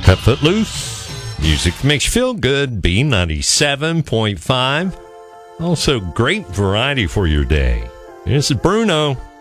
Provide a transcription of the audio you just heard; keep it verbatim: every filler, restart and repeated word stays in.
Cut Foot Loose. Music that makes you feel good. B ninety-seven point five. Also, great variety for your day. This is Bruno.